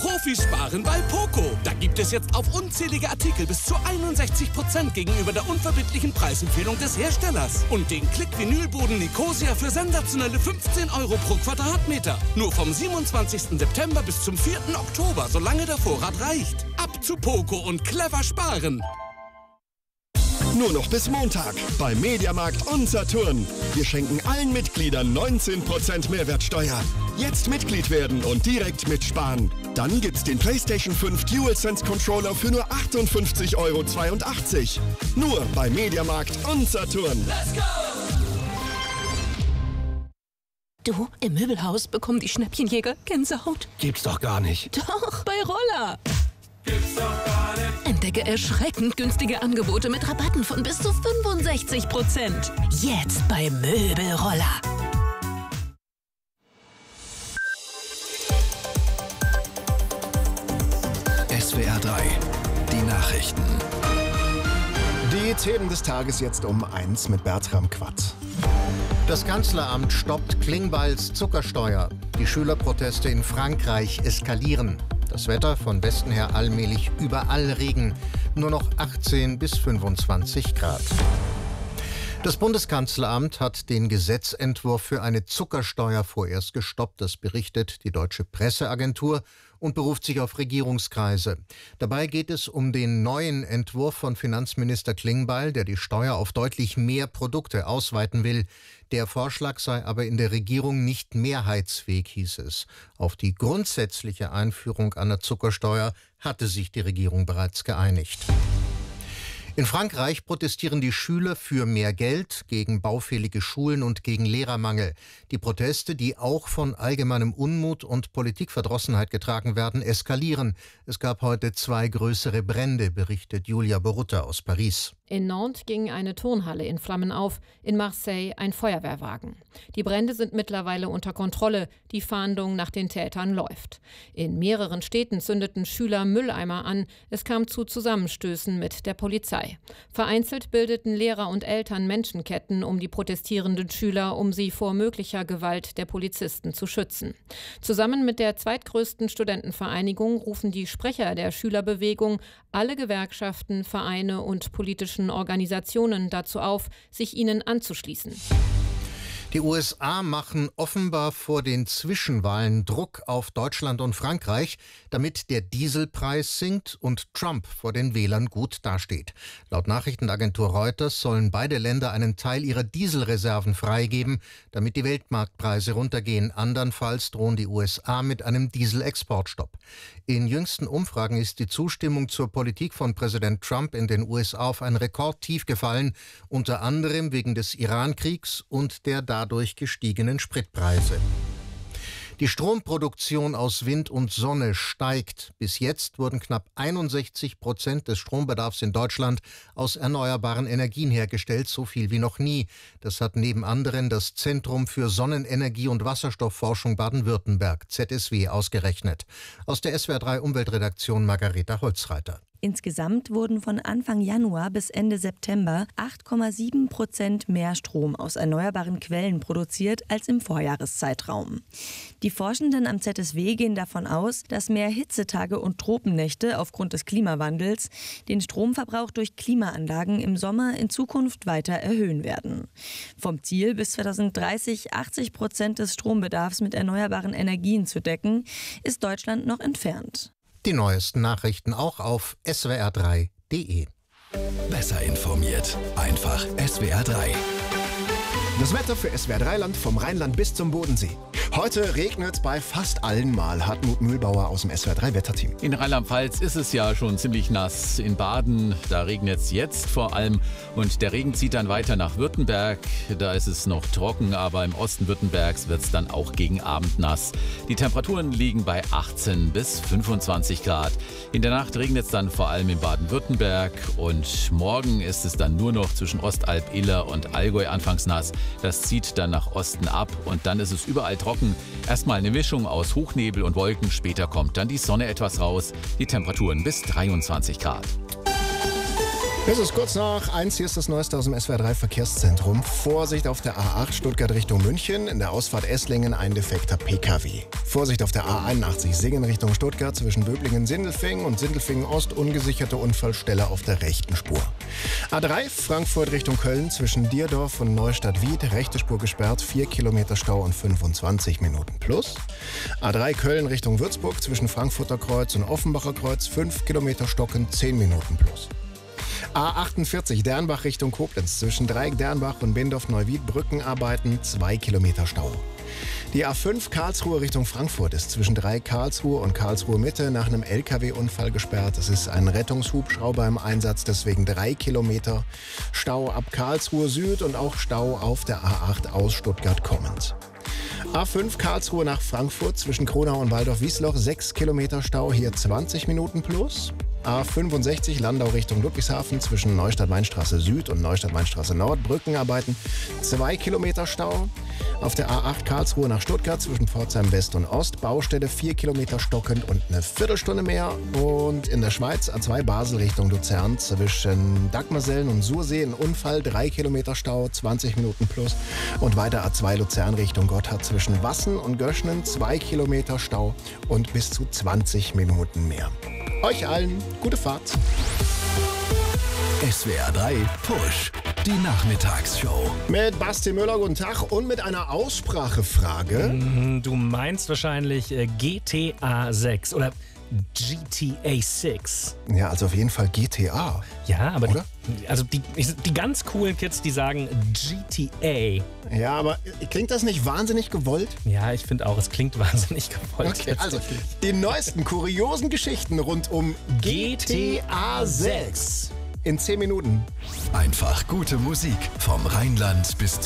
Profis sparen bei Poco. Da gibt es jetzt auf unzählige Artikel bis zu 61% gegenüber der unverbindlichen Preisempfehlung des Herstellers. Und den Klick-Vinylboden Nicosia für sensationelle 15 € pro Quadratmeter. Nur vom 27. September bis zum 4. Oktober, solange der Vorrat reicht. Ab zu Poco und clever sparen. Nur noch bis Montag bei Mediamarkt und Saturn. Wir schenken allen Mitgliedern 19% Mehrwertsteuer. Jetzt Mitglied werden und direkt mitsparen. Dann gibt's den PlayStation 5 DualSense Controller für nur 58,82 €. Nur bei Mediamarkt und Saturn. Let's go! Du, im Möbelhaus bekommen die Schnäppchenjäger Gänsehaut. Gibt's doch gar nicht. Doch, bei Roller. Gibt's doch gar nicht. Entdecke erschreckend günstige Angebote mit Rabatten von bis zu 65%. Jetzt bei Möbelroller. SWR 3, die Nachrichten. Die Themen des Tages jetzt um 1 mit Bertram Quatt. Das Kanzleramt stoppt Klingbeils Zuckersteuer. Die Schülerproteste in Frankreich eskalieren. Das Wetter von Westen her allmählich überall Regen. Nur noch 18 bis 25 Grad. Das Bundeskanzleramt hat den Gesetzentwurf für eine Zuckersteuer vorerst gestoppt. Das berichtet die Deutsche Presseagentur und beruft sich auf Regierungskreise. Dabei geht es um den neuen Entwurf von Finanzminister Klingbeil, der die Steuer auf deutlich mehr Produkte ausweiten will. Der Vorschlag sei aber in der Regierung nicht mehrheitsfähig, hieß es. Auf die grundsätzliche Einführung einer Zuckersteuer hatte sich die Regierung bereits geeinigt. In Frankreich protestieren die Schüler für mehr Geld, gegen baufällige Schulen und gegen Lehrermangel. Die Proteste, die auch von allgemeinem Unmut und Politikverdrossenheit getragen werden, eskalieren. Es gab heute 2 größere Brände, berichtet Julia Borutta aus Paris. In Nantes ging eine Turnhalle in Flammen auf, in Marseille ein Feuerwehrwagen. Die Brände sind mittlerweile unter Kontrolle, die Fahndung nach den Tätern läuft. In mehreren Städten zündeten Schüler Mülleimer an, es kam zu Zusammenstößen mit der Polizei. Vereinzelt bildeten Lehrer und Eltern Menschenketten um die protestierenden Schüler, um sie vor möglicher Gewalt der Polizisten zu schützen. Zusammen mit der zweitgrößten Studentenvereinigung rufen die Sprecher der Schülerbewegung alle Gewerkschaften, Vereine und politischen Organisationen dazu auf, sich ihnen anzuschließen. Die USA machen offenbar vor den Zwischenwahlen Druck auf Deutschland und Frankreich, damit der Dieselpreis sinkt und Trump vor den Wählern gut dasteht. Laut Nachrichtenagentur Reuters sollen beide Länder einen Teil ihrer Dieselreserven freigeben, damit die Weltmarktpreise runtergehen. Andernfalls drohen die USA mit einem Dieselexportstopp. In jüngsten Umfragen ist die Zustimmung zur Politik von Präsident Trump in den USA auf ein Rekordtief gefallen, unter anderem wegen des Irankriegs und der dadurch gestiegenen Spritpreise. Die Stromproduktion aus Wind und Sonne steigt. Bis jetzt wurden knapp 61% des Strombedarfs in Deutschland aus erneuerbaren Energien hergestellt, so viel wie noch nie. Das hat neben anderen das Zentrum für Sonnenenergie und Wasserstoffforschung Baden-Württemberg, ZSW, ausgerechnet. Aus der SWR 3 Umweltredaktion Margareta Holzreiter. Insgesamt wurden von Anfang Januar bis Ende September 8,7% mehr Strom aus erneuerbaren Quellen produziert als im Vorjahreszeitraum. Die Forschenden am ZSW gehen davon aus, dass mehr Hitzetage und Tropennächte aufgrund des Klimawandels den Stromverbrauch durch Klimaanlagen im Sommer in Zukunft weiter erhöhen werden. Vom Ziel, bis 2030 80% des Strombedarfs mit erneuerbaren Energien zu decken, ist Deutschland noch entfernt. Die neuesten Nachrichten auch auf swr3.de. Besser informiert. Einfach SWR 3. Das Wetter für SWR 3 Land vom Rheinland bis zum Bodensee. Heute regnet es bei fast allen mal. Hartmut Mühlbauer aus dem SWR 3 Wetterteam. In Rheinland-Pfalz ist es ja schon ziemlich nass. In Baden, da regnet es jetzt vor allem. Und der Regen zieht dann weiter nach Württemberg. Da ist es noch trocken, aber im Osten Württembergs wird es dann auch gegen Abend nass. Die Temperaturen liegen bei 18 bis 25 Grad. In der Nacht regnet es dann vor allem in Baden-Württemberg. Und morgen ist es dann nur noch zwischen Ostalb, Iller und Allgäu anfangs nass. Das zieht dann nach Osten ab und dann ist es überall trocken. Erstmal eine Mischung aus Hochnebel und Wolken, später kommt dann die Sonne etwas raus. Die Temperaturen bis 23 Grad. Es ist kurz nach 1, hier ist das Neueste aus dem SWR3 Verkehrszentrum. Vorsicht auf der A8 Stuttgart Richtung München, in der Ausfahrt Esslingen ein defekter PKW. Vorsicht auf der A81 Singen Richtung Stuttgart zwischen Böblingen-Sindelfingen und Sindelfingen-Ost, ungesicherte Unfallstelle auf der rechten Spur. A3 Frankfurt Richtung Köln zwischen Dierdorf und Neustadt-Wied, rechte Spur gesperrt, 4 Kilometer Stau und 25 Minuten plus. A3 Köln Richtung Würzburg zwischen Frankfurter Kreuz und Offenbacher Kreuz, 5 Kilometer Stocken, 10 Minuten plus. A48 Dernbach Richtung Koblenz zwischen Dreieck Dernbach und Bindorf-Neuwied Brückenarbeiten, 2 Kilometer Stau. Die A5 Karlsruhe Richtung Frankfurt ist zwischen Dreieck Karlsruhe und Karlsruhe Mitte nach einem LKW-Unfall gesperrt. Es ist ein Rettungshubschrauber im Einsatz, deswegen 3 Kilometer Stau ab Karlsruhe Süd und auch Stau auf der A8 aus Stuttgart kommend. A5 Karlsruhe nach Frankfurt zwischen Kronau und Waldorf-Wiesloch, 6 Kilometer Stau, hier 20 Minuten plus. A65 Landau Richtung Ludwigshafen zwischen Neustadt-Weinstraße Süd und Neustadt-Weinstraße Nord, Brückenarbeiten, 2 Kilometer Stau. Auf der A8 Karlsruhe nach Stuttgart zwischen Pforzheim West und Ost, Baustelle 4 Kilometer stockend und eine Viertelstunde mehr. Und in der Schweiz A2 Basel Richtung Luzern zwischen Dagmersellen und Sursee ein Unfall, 3 Kilometer Stau, 20 Minuten plus. Und weiter A2 Luzern Richtung Gotthard zwischen Wassen und Göschnen, 2 Kilometer Stau und bis zu 20 Minuten mehr. Euch allen gute Fahrt. SWR3 Push, die Nachmittagsshow. Mit Basti Müller, guten Tag, und mit einer Aussprachefrage. Du meinst wahrscheinlich GTA 6 oder GTA 6. Ja, also auf jeden Fall GTA. Ja, aber die ganz coolen Kids, die sagen GTA. Ja, aber klingt das nicht wahnsinnig gewollt? Ja, ich finde auch, es klingt wahnsinnig gewollt. Okay, also die neuesten kuriosen Geschichten rund um GTA 6 in 10 Minuten. Einfach gute Musik vom Rheinland bis